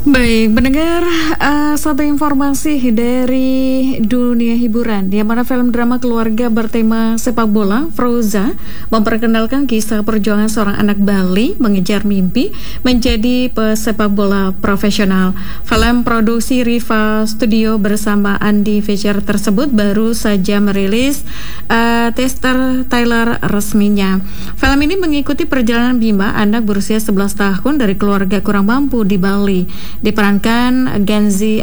Baik, mendengar satu informasi dari dunia hiburan, di mana film drama keluarga bertema sepak bola, Froza, memperkenalkan kisah perjuangan seorang anak Bali mengejar mimpi menjadi pesepak bola profesional. Film produksi Riva Studio bersama Andy Fisher tersebut baru saja merilis teaser trailer resminya. Film ini mengikuti perjalanan Bima, anak berusia 11 tahun dari keluarga kurang mampu di Bali. Diperankan Ganzi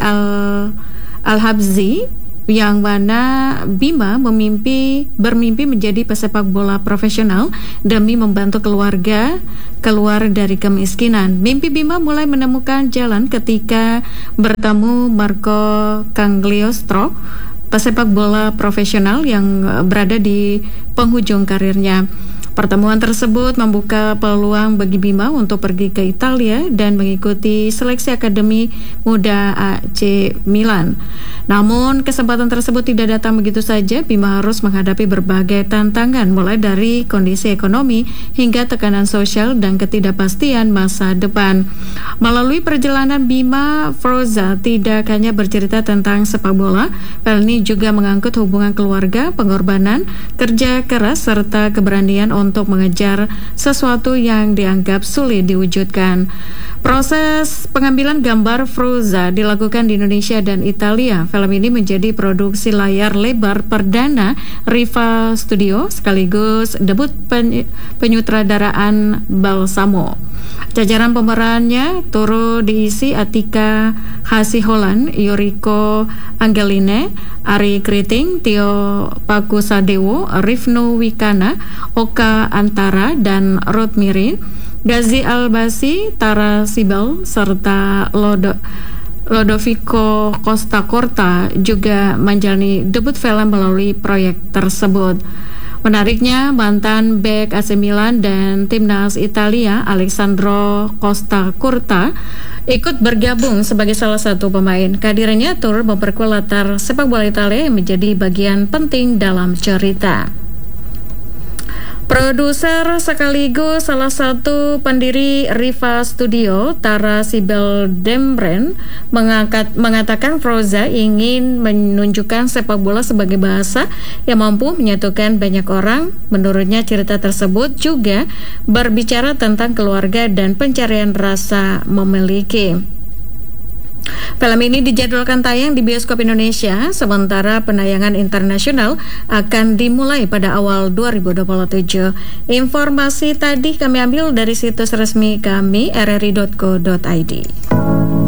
Al-Habzi, yang mana Bima bermimpi menjadi pesepak bola profesional demi membantu keluarga keluar dari kemiskinan. Mimpi Bima mulai menemukan jalan ketika bertemu Marco Cangliostro, pesepak bola profesional yang berada di penghujung karirnya. Pertemuan tersebut membuka peluang bagi Bima untuk pergi ke Italia dan mengikuti seleksi Akademi Muda AC Milan. Namun kesempatan tersebut tidak datang begitu saja. Bima harus menghadapi berbagai tantangan, mulai dari kondisi ekonomi hingga tekanan sosial dan ketidakpastian masa depan. Melalui perjalanan Bima, Froza tidak hanya bercerita tentang sepak bola, film ini juga mengangkut hubungan keluarga, pengorbanan, kerja keras, serta keberanian untuk mengejar sesuatu yang dianggap sulit diwujudkan. Proses pengambilan gambar Froza dilakukan di Indonesia dan Italia. Film ini menjadi produksi layar lebar perdana Riva Studio sekaligus debut penyutradaraan Balsamo. Jajaran pemerannya turut diisi Atika Hasiholan, Yuriko Anggeline, Ari Kriting, Tio Pakusadewo, Rifnu Wikana, Oka Antara, dan Ruth Mirin. Gazi Albasi, Tara Sibel, serta Lodovico Costa Corta juga menjalani debut film melalui proyek tersebut. Menariknya, mantan bek AC Milan dan timnas Italia Alessandro Costa Curta ikut bergabung sebagai salah satu pemain. Kehadirannya turut memperkuat latar sepak bola Italia yang menjadi bagian penting dalam cerita. Produser sekaligus salah satu pendiri Riva Studio, Tara Sibel Dembren, mengatakan Froza ingin menunjukkan sepak bola sebagai bahasa yang mampu menyatukan banyak orang. Menurutnya cerita tersebut juga berbicara tentang keluarga dan pencarian rasa memiliki. Film ini dijadwalkan tayang di bioskop Indonesia, sementara penayangan internasional akan dimulai pada awal 2027. Informasi tadi kami ambil dari situs resmi kami rri.co.id.